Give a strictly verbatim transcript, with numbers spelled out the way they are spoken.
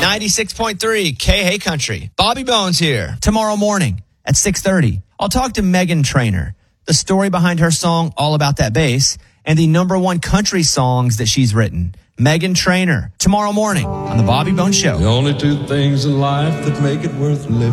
ninety-six point three K Hey Country. Bobby Bones here. Tomorrow morning at six thirty, I'll talk to Meghan Trainor, the story behind her song All About That Bass, and the number one country songs that she's written. Meghan Trainor, tomorrow morning on The Bobby Bones Show. The only two things in life that make it worth living